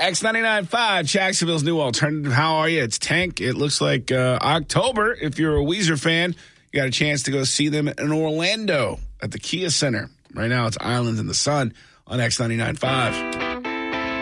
X99.5, Jacksonville's new alternative. How are you? It's Tank. It looks like October. If you're a Weezer fan, you got a chance to go see them in Orlando at the Kia Center. Right now, it's Islands in the Sun on X99.5.